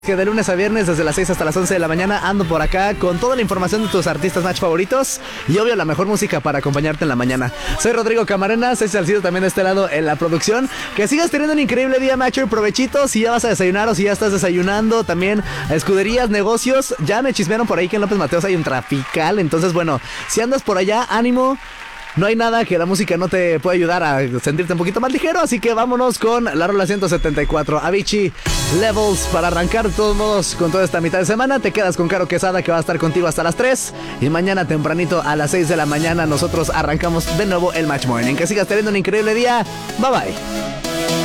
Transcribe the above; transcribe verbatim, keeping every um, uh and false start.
Que de lunes a viernes desde las seis hasta las once de la mañana ando por acá con toda la información de tus artistas match favoritos y obvio la mejor música para acompañarte en la mañana. Soy Rodrigo Camarena, soy Salcido también de este lado en la producción. Que sigas teniendo un increíble día, matcher, provechito. Si ya vas a desayunar o si ya estás desayunando, también escuderías, negocios. Ya me chismearon por ahí que en López Mateos hay un trafical, entonces bueno, si andas por allá, ánimo. No hay nada que la música no te pueda ayudar a sentirte un poquito más ligero, así que vámonos con la rola ciento setenta y cuatro, Avicii, Levels, para arrancar de todos modos con toda esta mitad de semana. Te quedas con Caro Quesada, que va a estar contigo hasta las tres, y mañana tempranito a las seis de la mañana nosotros arrancamos de nuevo el Match Morning. Que sigas teniendo un increíble día, bye bye.